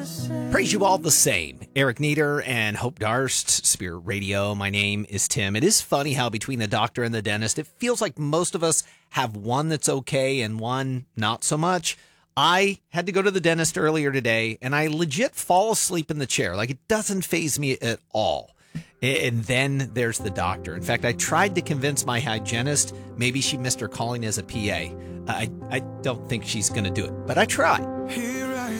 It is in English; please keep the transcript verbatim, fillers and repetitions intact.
Praise you all the same. Eric Nieder and Hope Darst, Spirit Radio. My name is Tim. It is funny how between the doctor and the dentist, it feels like most of us have one that's okay and one not so much. I had to go to the dentist earlier today, and I legit fall asleep in the chair. Like, it doesn't faze me at all. And then there's the doctor. In fact, I tried to convince my hygienist maybe she missed her calling as a P A. I, I don't think she's going to do it, but I try.